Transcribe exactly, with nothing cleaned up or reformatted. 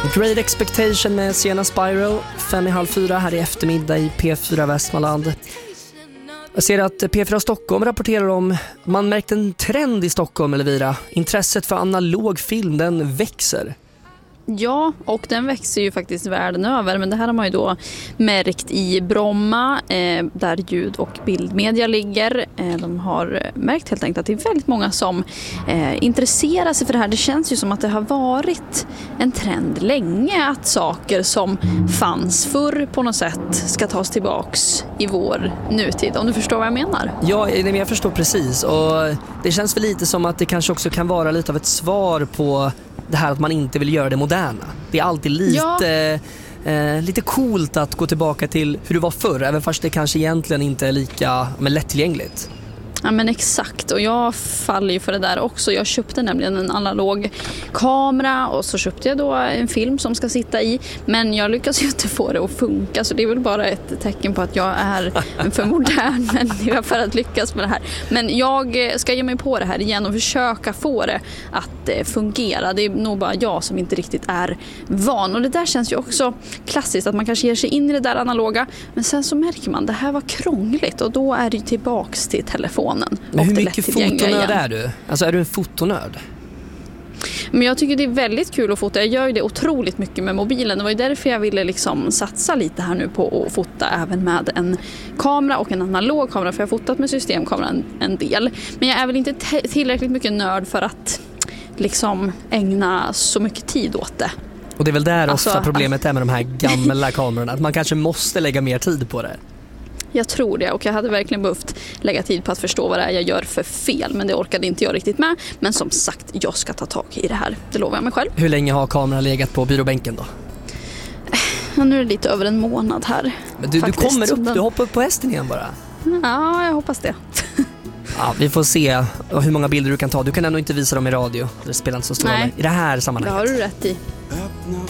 Great Expectation med Sienna Spiral, fem i halv fyra här i eftermiddag i P fyra Västmanland. Jag ser att P fyra Stockholm rapporterar om man märkt en trend i Stockholm, Elvira. Intresset för analog film, den växer. Ja, och den växer ju faktiskt världen över, men det här har man ju då märkt i Bromma eh, där ljud- och bildmedia ligger. Eh, de har märkt helt enkelt att det är väldigt många som eh, intresserar sig för det här. Det känns ju som att det har varit en trend länge att saker som fanns förr på något sätt ska tas tillbaks i vår nutid, om du förstår vad jag menar. Ja, jag förstår precis, och det känns väl lite som att det kanske också kan vara lite av ett svar på det här att man inte vill göra det moderna. Det är alltid lite, ja. eh, lite coolt att gå tillbaka till hur det var förr, även fast det kanske egentligen inte är lika men, lättillgängligt. Ja, men exakt, och jag faller ju för det där också. Jag köpte nämligen en analog kamera och så köpte jag då en film som ska sitta i, men jag lyckas ju inte få det att funka, så det är väl bara ett tecken på att jag är en för modern människa för att lyckas med det här. Men jag ska ge mig på det här igen och försöka få det att fungera. Det är nog bara jag som inte riktigt är van, och det där känns ju också klassiskt att man kanske ger sig in i det där analoga, men sen så märker man det här var krångligt och då är det tillbaks till telefon. Men hur mycket fotonörd är du? Alltså är du en fotonörd? Men jag tycker det är väldigt kul att fota. Jag gör ju det otroligt mycket med mobilen. Det var ju därför jag ville liksom satsa lite här nu på att fota även med en kamera och en analog kamera. För jag har fotat med systemkameran en del. Men jag är väl inte t- tillräckligt mycket nörd för att liksom ägna så mycket tid åt det. Och det är väl där alltså, ofta problemet är med de här gamla kamerorna. Att man kanske måste lägga mer tid på det. Jag tror det, och jag hade verkligen behövt lägga tid på att förstå vad det är jag gör för fel. Men det orkade inte jag riktigt med. Men som sagt, jag ska ta tag i det här. Det lovar jag mig själv. Hur länge har kameran legat på byråbänken då? Ja, nu är det lite över en månad här. Men du, du kommer upp, du hoppar upp på hästen igen bara. Ja, jag hoppas det. Ja, vi får se hur många bilder du kan ta. Du kan ändå inte visa dem i radio. Det spelar inte så stor roll i det här sammanhanget. Det har du rätt i. Öppna